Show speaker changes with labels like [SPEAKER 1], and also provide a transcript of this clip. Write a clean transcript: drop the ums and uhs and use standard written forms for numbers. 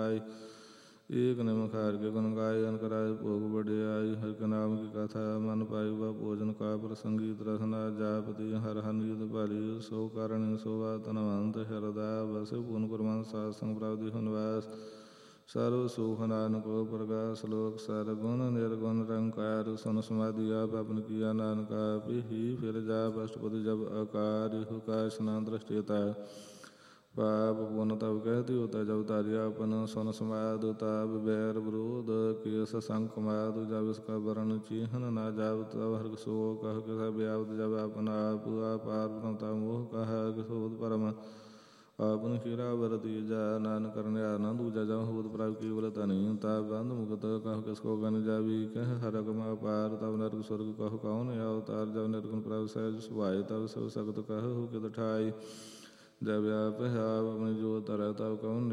[SPEAKER 1] जाय। एक निम खार के गुण गाय अन कराय भोग बढ़ियाई। हर के नाम की कथा मन पाई व भोजन का प्रसंगीत रसना जापति हर हनित पाली सो कारण सोवा तनवंत शरदा बस पुन कुरमन सासंग प्रावधि हुनवास। सर्व सुखनानको प्रकाश लोक सर गुण निर्गुण रंकार सन समाधि आप अपन किया नानक आप ही फिर जाप अष्टपति जब अकार हुका स्नान दृष्टिता। पाप पुन तब कहती होता जब तारिया अपन सन समाध ताब बैर विरोध के सशंक माद जब इसका वर्ण चिन्ह ना जाव तब हर सो कह के सब यावत जब अपन आप आपार मोह कहा किसोद परम आपन खीरा वरती जा नान करने आनंद उजा जब होद प्राप्त केवल तनि ताब बंद मुक्त कह किसको गण जावी कह हरक पार तब नरक स्वर्ग कह कौन अवतार जब निर्गुण प्राप्त सहज सुभाई तब सब सख्त कह हो कित ठाई। जब आप अपनी जो तरह तब कौन